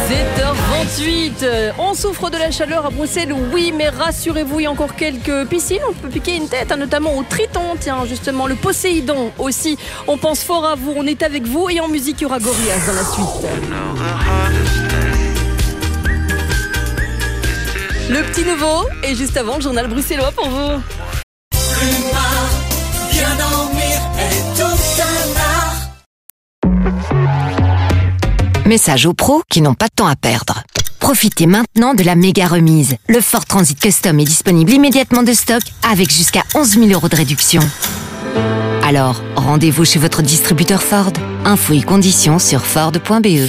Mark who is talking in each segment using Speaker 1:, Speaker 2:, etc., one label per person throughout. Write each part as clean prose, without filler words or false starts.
Speaker 1: 7h28. On souffre de la chaleur à Bruxelles, oui, mais rassurez-vous, il y a encore quelques piscines. On peut piquer une tête, notamment au Triton, tiens, justement, le Poséidon aussi. On pense fort à vous, on est avec vous. Et en musique, il y aura Gorillaz dans la suite. Le petit nouveau, et juste avant, le journal bruxellois pour vous.
Speaker 2: Bien dormir est tout un art.
Speaker 3: Message aux pros qui n'ont pas de temps à perdre. Profitez maintenant de la méga remise. Le Ford Transit Custom est disponible immédiatement de stock avec jusqu'à 11 000 € de réduction. Alors, rendez-vous chez votre distributeur Ford. Infos et conditions sur Ford.be.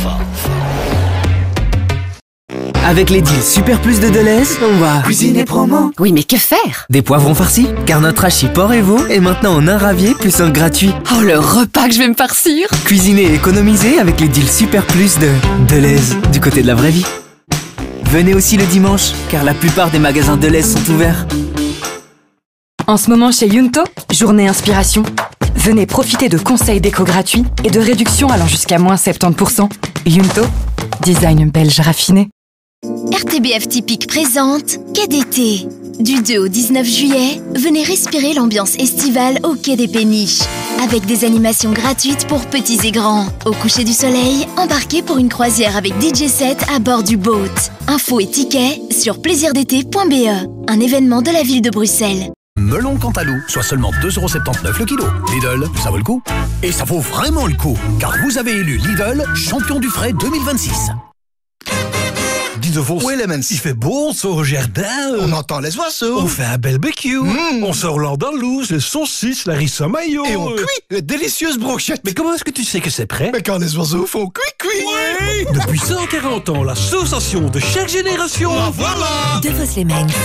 Speaker 4: Avec les deals Super Plus de Deleuze, on va cuisiner promo.
Speaker 3: Oui, mais que faire?
Speaker 4: Des poivrons farcis, car notre hachis porc et veau est maintenant en un ravier plus un gratuit.
Speaker 3: Oh, le repas que je vais me farcir!
Speaker 4: Cuisiner et économiser avec les deals Super Plus de Deleuze, du côté de la vraie vie. Venez aussi le dimanche, car la plupart des magasins Deleuze sont ouverts.
Speaker 5: En ce moment chez Yunto, journée inspiration. Venez profiter de conseils déco gratuits et de réductions allant jusqu'à moins 70%. Yunto, design belge raffiné.
Speaker 6: RTBF Typique présente Quai d'été. Du 2 au 19 juillet, venez respirer l'ambiance estivale au Quai des Péniches. Avec des animations gratuites pour petits et grands. Au coucher du soleil, embarquez pour une croisière avec DJ set à bord du boat. Infos et tickets sur plaisirdété.be. Un événement de la ville de Bruxelles.
Speaker 7: Melon Cantalou, soit seulement 2,79 € le kilo. Lidl, ça vaut le coup. Et ça vaut vraiment le coup, car vous avez élu Lidl champion du frais 2026.
Speaker 8: Dis de Vos.
Speaker 7: Oui, Elements.
Speaker 8: Il fait beau, on sort au jardin.
Speaker 7: On entend les oiseaux.
Speaker 8: On fait un barbecue. On sort l'andalouse, les saucisses, la rissa mayo.
Speaker 7: Et on cuit les délicieuses brochettes.
Speaker 8: Mais comment est-ce que tu sais que c'est prêt?
Speaker 7: Mais quand les oiseaux font cuit.
Speaker 8: Oui. Depuis 140 ans, la sensation de chaque génération.
Speaker 7: Ah, voilà.
Speaker 3: De Vos les Mains.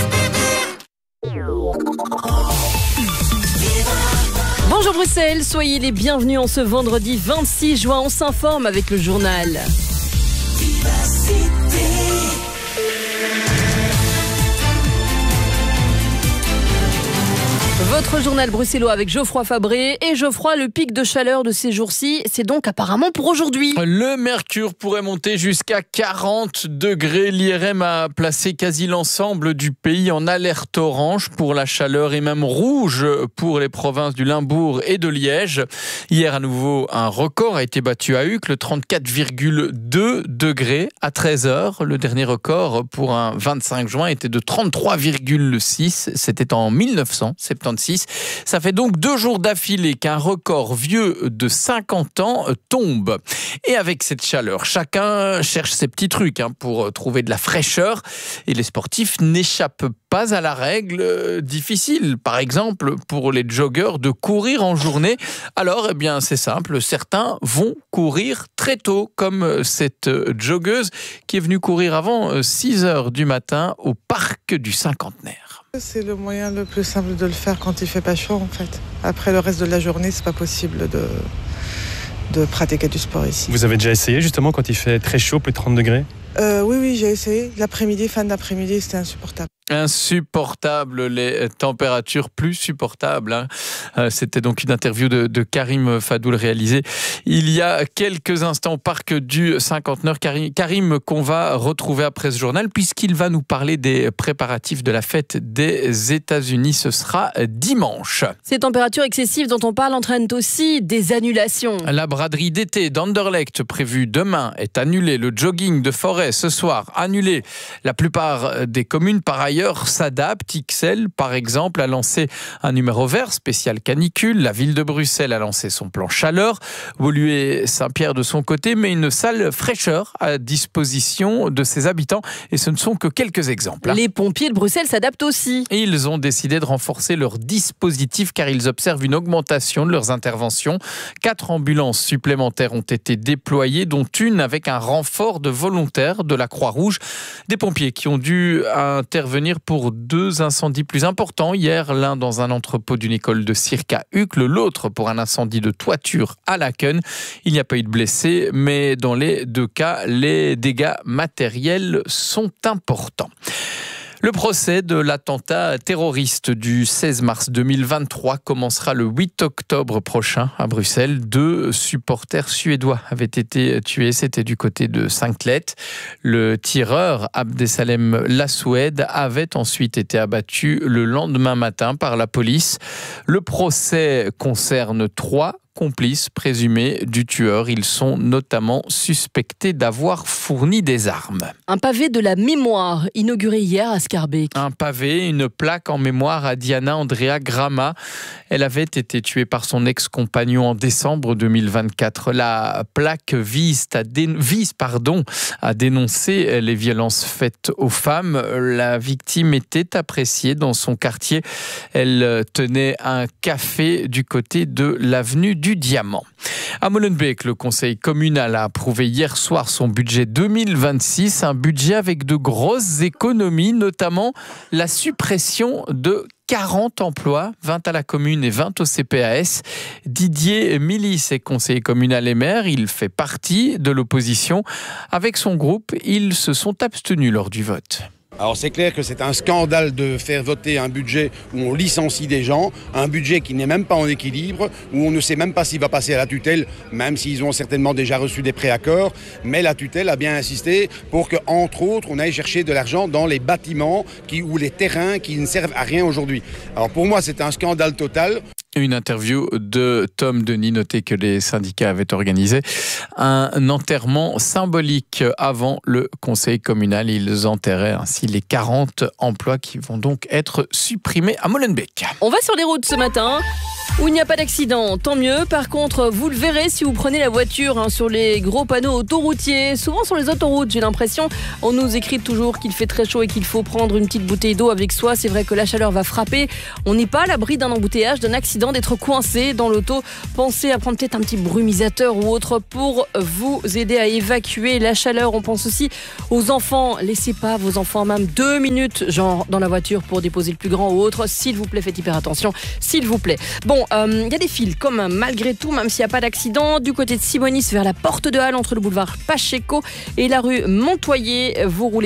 Speaker 1: Bonjour Bruxelles, soyez les bienvenus en ce vendredi 26 juin. On s'informe avec le journal. Votre journal bruxellois avec Geoffroy Fabré. Et Geoffroy, le pic de chaleur de ces jours-ci, c'est donc apparemment pour aujourd'hui.
Speaker 9: Le mercure pourrait monter jusqu'à 40 degrés. L'IRM a placé quasi l'ensemble du pays en alerte orange pour la chaleur et même rouge pour les provinces du Limbourg et de Liège. Hier, à nouveau, un record a été battu à Uccle, 34,2 degrés à 13h. Le dernier record pour un 25 juin était de 33,6. C'était en 1976. Ça fait donc 2 jours d'affilée qu'un record vieux de 50 ans tombe. Et avec cette chaleur, chacun cherche ses petits trucs pour trouver de la fraîcheur. Et les sportifs n'échappent pas à la règle difficile. Par exemple, pour les joggeurs, de courir en journée. Alors, c'est simple. Certains vont courir très tôt, comme cette joggeuse qui est venue courir avant 6h du matin au parc du Cinquantenaire.
Speaker 10: C'est le moyen le plus simple de le faire quand il fait pas chaud en fait. Après le reste de la journée, c'est pas possible de pratiquer du sport ici.
Speaker 11: Vous avez déjà essayé justement quand il fait très chaud, plus de 30 degrés?
Speaker 10: Oui, j'ai essayé. L'après-midi, fin d'après-midi, c'était insupportable.
Speaker 9: Insupportable, les températures plus supportables. C'était donc une interview de Karim Fadoul réalisée il y a quelques instants au parc du Cinquantenaire. Karim qu'on va retrouver après ce journal puisqu'il va nous parler des préparatifs de la fête des États-Unis. Ce sera dimanche.
Speaker 1: Ces températures excessives dont on parle entraînent aussi des annulations.
Speaker 9: La braderie d'été d'Anderlecht prévue demain est annulée. Le jogging de Forêt ce soir annulé. La plupart des communes par ailleurs s'adaptent. Ixelles, par exemple, a lancé un numéro vert spécial canicule. La ville de Bruxelles a lancé son plan chaleur. Woluwe-Saint-Pierre, de son côté, met une salle fraîcheur à disposition de ses habitants. Et ce ne sont que quelques exemples.
Speaker 1: Les pompiers de Bruxelles s'adaptent aussi.
Speaker 9: Et ils ont décidé de renforcer leur dispositif car ils observent une augmentation de leurs interventions. 4 ambulances supplémentaires ont été déployées, dont une avec un renfort de volontaires de la Croix-Rouge. Des pompiers qui ont dû intervenir pour 2 incendies plus importants. Hier, l'un dans un entrepôt d'une école de cirque à Uccle, l'autre pour un incendie de toiture à Laken. Il n'y a pas eu de blessés, mais dans les 2 cas, les dégâts matériels sont importants. Le procès de l'attentat terroriste du 16 mars 2023 commencera le 8 octobre prochain à Bruxelles. 2 supporters suédois avaient été tués, c'était du côté de Saint-Clet. Le tireur Abdesalem Lassoued avait ensuite été abattu le lendemain matin par la police. Le procès concerne 3 complices présumés du tueur. Ils sont notamment suspectés d'avoir fourni des armes.
Speaker 1: Un pavé de la mémoire inauguré hier à Schaerbeek.
Speaker 9: Un pavé, une plaque en mémoire à Diana Andrea Grama. Elle avait été tuée par son ex-compagnon en décembre 2024. La plaque vise à dénoncer les violences faites aux femmes. La victime était appréciée dans son quartier. Elle tenait un café du côté de l'avenue du Diamant. À Molenbeek, le conseil communal a approuvé hier soir son budget 2026, un budget avec de grosses économies, notamment la suppression de 40 emplois, 20 à la commune et 20 au CPAS. Didier Milis est conseiller communal et maire. Il fait partie de l'opposition. Avec son groupe, ils se sont abstenus lors du vote.
Speaker 12: Alors c'est clair que c'est un scandale de faire voter un budget où on licencie des gens, un budget qui n'est même pas en équilibre, où on ne sait même pas s'il va passer à la tutelle, même s'ils ont certainement déjà reçu des préaccords. Mais la tutelle a bien insisté pour que, entre autres, on aille chercher de l'argent dans les bâtiments ou les terrains qui ne servent à rien aujourd'hui. Alors pour moi, c'est un scandale total.
Speaker 9: Une interview de Tom Denis, noté que les syndicats avaient organisé un enterrement symbolique avant le conseil communal. Ils enterraient ainsi les 40 emplois qui vont donc être supprimés à Molenbeek.
Speaker 1: On va sur les routes ce matin où il n'y a pas d'accident, tant mieux. Par contre, vous le verrez si vous prenez la voiture sur les gros panneaux autoroutiers. Souvent sur les autoroutes, j'ai l'impression, on nous écrit toujours qu'il fait très chaud et qu'il faut prendre une petite bouteille d'eau avec soi. C'est vrai que la chaleur va frapper. On n'est pas à l'abri d'un embouteillage, d'un accident, d'être coincé dans l'auto. Pensez à prendre peut-être un petit brumisateur ou autre pour vous aider à évacuer la chaleur. On pense aussi aux enfants. Laissez pas vos enfants même 2 minutes genre dans la voiture pour déposer le plus grand ou autre. S'il vous plaît, faites hyper attention. S'il vous plaît. Bon, il y a des fils quand même, malgré tout, même s'il n'y a pas d'accident. Du côté de Simonis vers la porte de Halle, entre le boulevard Pacheco et la rue Montoyer, vous roulez